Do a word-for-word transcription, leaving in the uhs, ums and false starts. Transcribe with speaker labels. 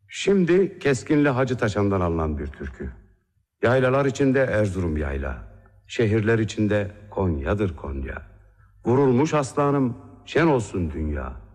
Speaker 1: Şimdi Keskinli Hacı Taşan'dan alınan bir türkü. Yaylalar içinde Erzurum yayla, şehirler içinde Konya'dır Konya. Vurulmuş aslanım, şen olsun dünya.